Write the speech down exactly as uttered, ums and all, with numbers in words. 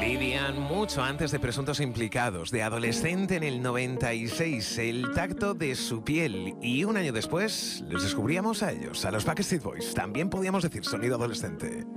Vivían mucho antes de Presuntos Implicados, de adolescente en el noventa y seis, el tacto de su piel, y un año después les descubríamos a ellos, a los Backstreet Boys. También podíamos decir sonido adolescente.